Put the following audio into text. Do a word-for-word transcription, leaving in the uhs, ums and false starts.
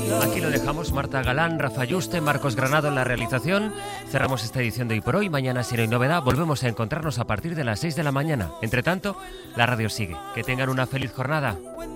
Aquí lo dejamos, Marta Galán, Rafa Yuste, Marcos Granado en la realización. Cerramos esta edición de Hoy por Hoy. Mañana, si no hay novedad, volvemos a encontrarnos a partir de las seis de la mañana. Entre tanto, la radio sigue. Que tengan una feliz jornada.